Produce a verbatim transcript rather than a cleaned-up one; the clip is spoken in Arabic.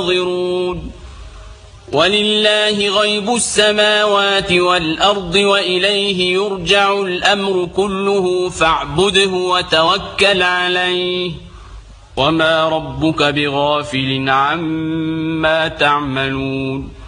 ينتظرون ولله غيب السماوات والأرض وإليه يرجع الأمر كله فاعبده وتوكل عليه وما ربك بغافل عما تعملون